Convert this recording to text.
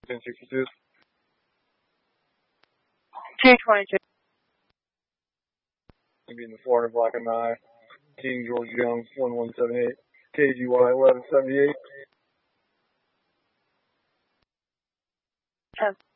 1062. 222. You'll be in the Florida Black and I. King George Young, 1178. KGY 1178. 10.